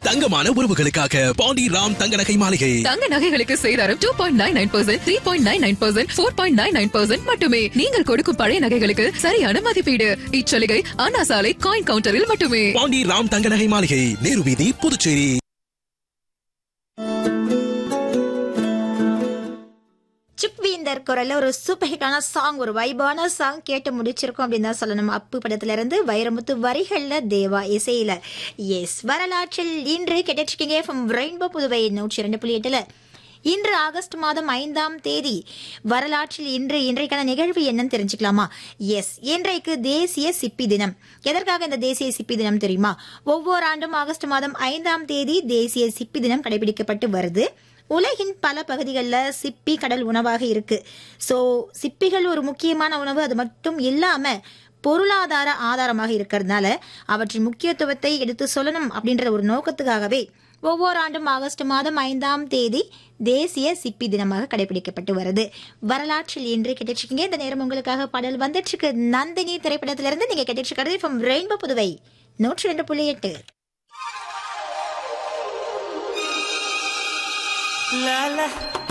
தங்கமான உறவுகளுக்காக பாண்டி ராம் தங்க நகை மாளிகை. தங்க நகைகளுக்கு சேதாரம் 2.99%, 3.99%, 4.99% மட்டுமே. நீங்கள் கொடுக்கும் பழைய நகைகளுக்கு சரியான மதிப்பீடு. இச்சலுகை அண்ணா சாலை காயின் கவுண்டரில் மட்டுமே. பாண்டி ராம் தங்க நகை மாளிகை, நேரு வீதி, புதுச்சேரி. சுக்வீந்தர் குரல்ல ஒரு சூப்பர் ஹிட்டான சாங், ஒரு வைபான சாங் கேட்டு முடிச்சிருக்கோம் அப்படின்னு தான் சொல்லணும். அப்பு படத்துல இருந்து வைரமுத்து வரிகள்ல தேவா இசையில. எஸ், வரலாற்றில் இன்று கேட்டுருக்கீங்க ரெயின்போ புதுவை 102.8. இன்று ஆகஸ்ட் மாதம் 5ஆம் தேதி. வரலாற்றில் இன்றைக்கான நிகழ்வு என்னன்னு தெரிஞ்சுக்கலாமா? எஸ், இன்றைக்கு தேசிய சிப்பி தினம். எதற்காக இந்த தேசிய சிப்பி தினம் தெரியுமா? ஒவ்வொரு ஆண்டும் ஆகஸ்ட் மாதம் 5ஆம் தேதி தேசிய சிப்பி தினம் கடைபிடிக்கப்பட்டு வருது. உலகின் பல பகுதிகளில் சிப்பி கடல் உணவாக இருக்கு. ஸோ சிப்பிகள் ஒரு முக்கியமான உணவு. அது மட்டும் இல்லாம பொருளாதார ஆதாரமாக இருக்கிறதுனால அவற்றின் முக்கியத்துவத்தை எடுத்து சொல்லணும் அப்படின்ற ஒரு நோக்கத்துக்காகவே ஒவ்வொரு ஆண்டும் ஆகஸ்ட் மாதம் 5ஆம் தேதி தேசிய சிப்பி தினமாக கடைபிடிக்கப்பட்டு வருது. வரலாற்றில் இன்று கேட்டுருக்கீங்க. இந்த நேரம் உங்களுக்காக பாடல் வந்துட்டு நந்தினி திரைப்படத்திலிருந்து. நீங்க கேட்டுருக்கிறது ரெயின்போ புதுவை 102.8. La la